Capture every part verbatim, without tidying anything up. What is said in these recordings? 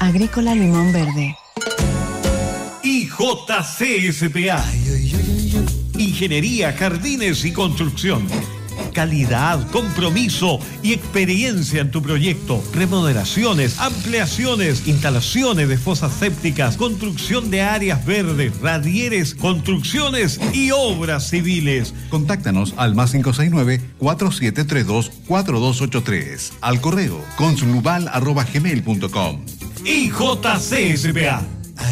Agrícola Limón Verde. I J C S P A. Ingeniería, jardines y construcción. Calidad, compromiso y experiencia en tu proyecto. Remodelaciones, ampliaciones, instalaciones de fosas sépticas, construcción de áreas verdes, radieres, construcciones y obras civiles. Contáctanos al más cinco seis nueve, cuatro siete tres dos, cuatro dos ocho tres. Al correo consulubal arroba gmail punto com. I J C S P A.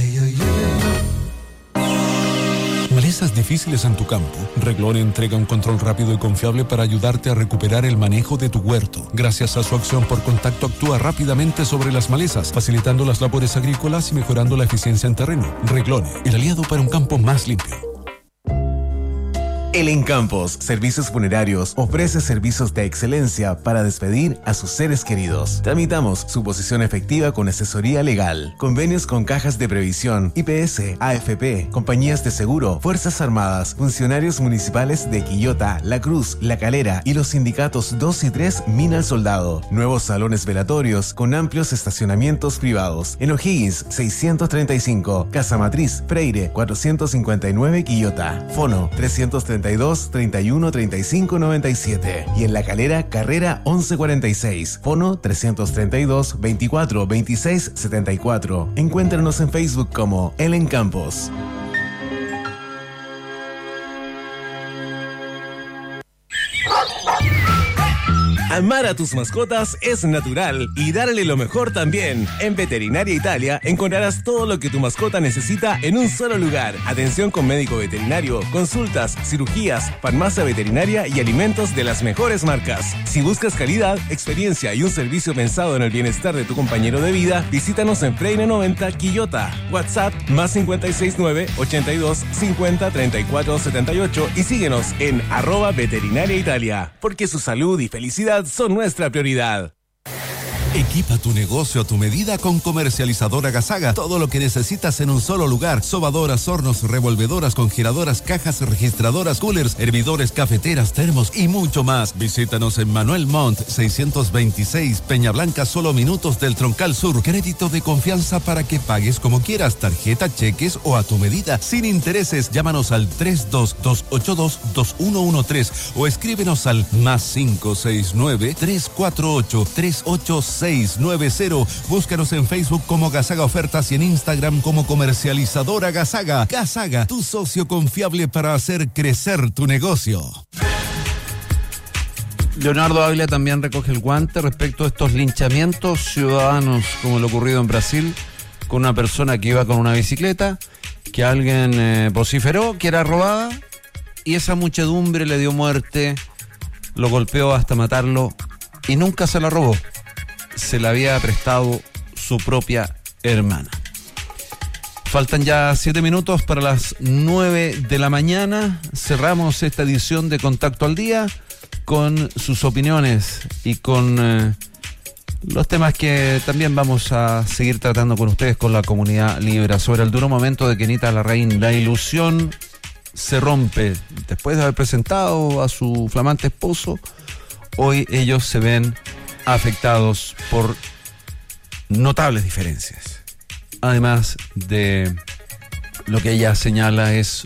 Malezas difíciles en tu campo. Reglone entrega un control rápido y confiable para ayudarte a recuperar el manejo de tu huerto. Gracias a su acción por contacto actúa rápidamente sobre las malezas, facilitando las labores agrícolas y mejorando la eficiencia en terreno. Reglone, el aliado para un campo más limpio. El Encampos Servicios Funerarios ofrece servicios de excelencia para despedir a sus seres queridos. Tramitamos su posición efectiva con asesoría legal, convenios con cajas de previsión, I P S, A F P, compañías de seguro, Fuerzas Armadas, funcionarios municipales de Quillota, La Cruz, La Calera y los sindicatos dos y tres Mina al Soldado. Nuevos salones velatorios con amplios estacionamientos privados. En O'Higgins seiscientos treinta y cinco, Casa Matriz, Freire cuatrocientos cincuenta y nueve Quillota. Fono trescientos treinta y dos, treinta y uno, treinta y cinco, noventa y siete. Y en La Calera, Carrera once cuarenta y seis. Fono trescientos treinta y dos, veinticuatro, veintiséis, setenta y cuatro. Encuéntranos en Facebook como El Encampos. Amar a tus mascotas es natural y darle lo mejor también. En Veterinaria Italia encontrarás todo lo que tu mascota necesita en un solo lugar. Atención con médico veterinario, consultas, cirugías, farmacia veterinaria y alimentos de las mejores marcas. Si buscas calidad, experiencia y un servicio pensado en el bienestar de tu compañero de vida, visítanos en Freire noventa Quillota. WhatsApp más cinco seis nueve, ochenta y dos, cincuenta, treinta y cuatro, setenta y ocho y síguenos en arroba Veterinaria Italia, porque su salud y felicidad son nuestra prioridad. Equipa tu negocio a tu medida con Comercializadora Gasaga. Todo lo que necesitas en un solo lugar. Sobadoras, hornos, revolvedoras, congeladoras, cajas registradoras, coolers, hervidores, cafeteras, termos y mucho más. Visítanos en Manuel Montt, seiscientos veintiséis, Peña Blanca, solo minutos del Troncal Sur. Crédito de confianza para que pagues como quieras. Tarjeta, cheques o a tu medida. Sin intereses. Llámanos al tres dos dos ocho dos, dos uno uno tres o escríbenos al más cinco seis nueve, tres cuatro ocho, tres ocho seis nueve cero. Búscanos en Facebook como Gasaga Ofertas y en Instagram como Comercializadora Gasaga. Gasaga, tu socio confiable para hacer crecer tu negocio. Leonardo Ávila también recoge el guante respecto a estos linchamientos ciudadanos como lo ocurrido en Brasil con una persona que iba con una bicicleta, que alguien eh, vociferó que era robada y esa muchedumbre le dio muerte, lo golpeó hasta matarlo y nunca se la robó. Se la había prestado su propia hermana. Faltan ya siete minutos para las nueve de la mañana. Cerramos esta edición de Contacto al Día con sus opiniones y con eh, los temas que también vamos a seguir tratando con ustedes, con la comunidad Libra, sobre el duro momento de Kenita Larraín. La ilusión se rompe. Después de haber presentado a su flamante esposo, hoy ellos se ven afectados por notables diferencias. Además de lo que ella señala es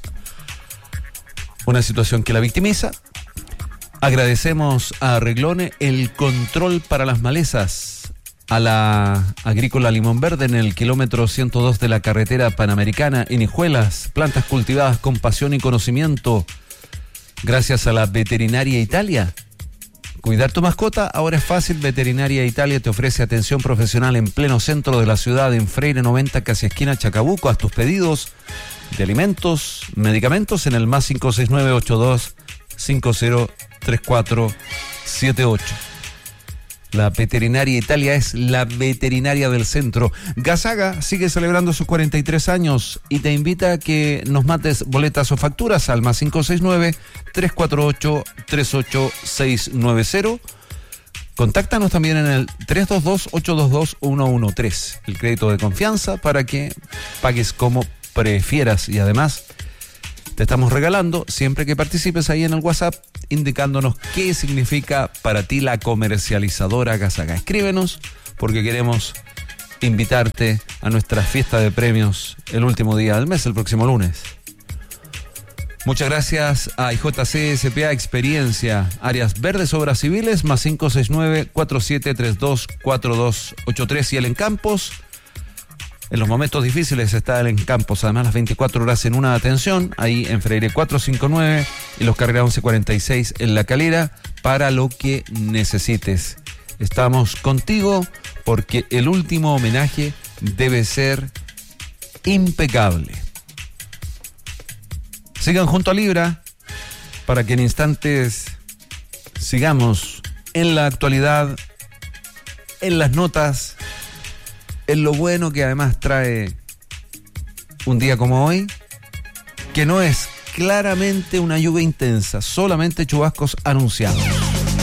una situación que la victimiza. Agradecemos a Reglone el control para las malezas, a la Agrícola Limón Verde en el kilómetro ciento dos de la carretera panamericana en Hijuelas, plantas cultivadas con pasión y conocimiento. Gracias a la Veterinaria Italia. Cuidar tu mascota ahora es fácil. Veterinaria Italia te ofrece atención profesional en pleno centro de la ciudad, en Freire noventa, casi esquina Chacabuco. Haz tus pedidos de alimentos, medicamentos en el más cinco seis nueve, ocho dos cinco cero, tres cuatro siete ocho. La Veterinaria Italia es la veterinaria del centro. Gasaga sigue celebrando sus cuarenta y tres años y te invita a que nos mates boletas o facturas al más cinco seis nueve, tres cuatro ocho, tres ocho seis nueve cero. Contáctanos también en el tres dos dos, ocho dos dos, uno uno tres. El crédito de confianza para que pagues como prefieras y además te estamos regalando, siempre que participes ahí en el WhatsApp, indicándonos qué significa para ti la Comercializadora Gasaga. Escríbenos porque queremos invitarte a nuestra fiesta de premios el último día del mes, el próximo lunes. Muchas gracias a I J C S P A Experiencia, áreas verdes, obras civiles, más cinco seis nueve, cuatro siete tres dos, cuatro dos ocho tres, y el Encampos. En los momentos difíciles está el Encampos, además las veinticuatro horas en una atención, ahí en Freire cuatrocientos cincuenta y nueve y Los Carrera once cuarenta y seis en La Calera, para lo que necesites. Estamos contigo porque el último homenaje debe ser impecable. Sigan junto a Libra para que en instantes sigamos en la actualidad, en las notas, en lo bueno que además trae un día como hoy, que no es claramente una lluvia intensa, solamente chubascos anunciados.